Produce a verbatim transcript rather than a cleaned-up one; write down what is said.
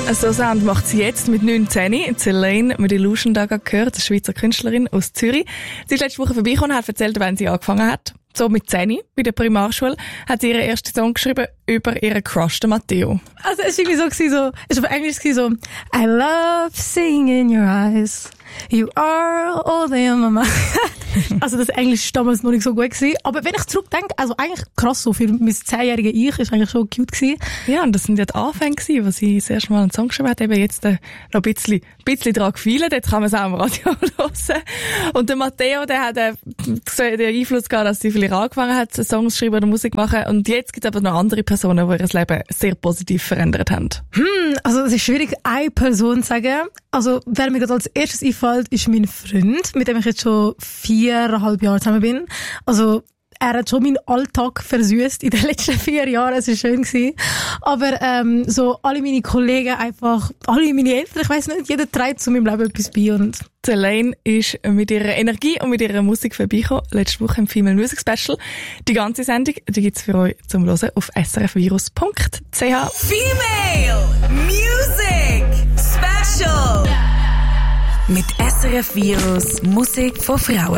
So Sound macht sie jetzt mit neunzehn. Zelaine mit Illusion da gehört, eine Schweizer Künstlerin aus Zürich. Sie ist letzte Woche vorbeigekommen und hat erzählt, wenn sie angefangen hat. So mit zehn, bei der Primarschule, hat sie ihren ersten Song geschrieben über ihren Crush, den Matteo. Also es war irgendwie so, so, es war auf Englisch so, I love seeing in your eyes, you are all the in my mind. Also das Englisch war damals noch nicht so gut gewesen. Aber wenn ich zurückdenke, also eigentlich krass so, für mein zehnjähriges Ich ist eigentlich schon cute gewesen. Ja, und das sind ja die Anfänge gewesen, wo sie das erste Mal einen Song geschrieben hat, eben jetzt äh, noch ein bisschen, ein bisschen dran gefeilt, jetzt kann man es auch am Radio hören. Und der Matteo, der hat äh, den Einfluss gehabt, dass sie vielleicht angefangen hat, Songs zu schreiben oder Musik zu machen. Und jetzt gibt es aber noch andere Personen, die ihr Leben sehr positiv verändert haben. Hm, also es ist schwierig, eine Person zu sagen. Also wer mir gerade als erstes einfällt, ist mein Freund, mit dem ich jetzt schon viereinhalb Jahre zusammen bin. Also er hat schon meinen Alltag versüßt in den letzten vier Jahren. Es war schön gewesen. Aber ähm, so alle meine Kollegen, einfach alle meine Eltern, ich weiss nicht, jeder trägt zu meinem Leben etwas bei. Und Zelaine ist mit ihrer Energie und mit ihrer Musik vorbeigekommen. Letzte Woche im Female Music Special. Die ganze Sendung, die gibt's für euch zum Hören auf s r f virus punkt c h. Female Music Special. Mit S R F Virus Musik von Frauen.